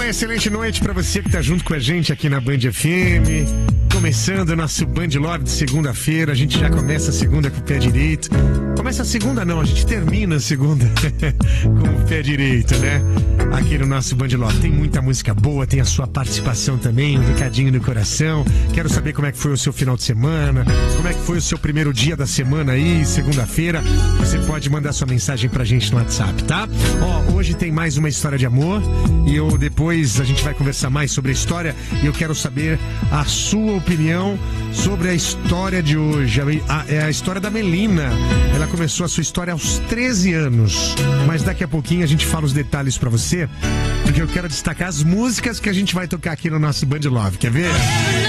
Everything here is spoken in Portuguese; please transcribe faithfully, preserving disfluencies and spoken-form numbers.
Uma excelente noite pra você que tá junto com a gente aqui na Band F M. Começando o nosso Band Love de segunda-feira. A gente já começa a segunda com o pé direito. Começa a segunda não, a gente termina a segunda com o pé direito, né? Aqui no nosso Band Love. Tem muita música boa, tem a sua participação também, um recadinho no coração. Quero saber como é que foi o seu final de semana, como é que foi o seu primeiro dia da semana aí, segunda-feira. Você pode mandar sua mensagem pra gente no WhatsApp, tá? Ó, hoje tem mais uma história de amor e eu depois a gente vai conversar mais sobre a história e eu quero saber a sua opinião sobre a história de hoje. A, a, é a história da Melina. Ela começou a sua história aos treze anos, mas daqui a pouquinho a gente fala os detalhes pra você, porque eu quero destacar as músicas que a gente vai tocar aqui no nosso Band Love. Quer ver?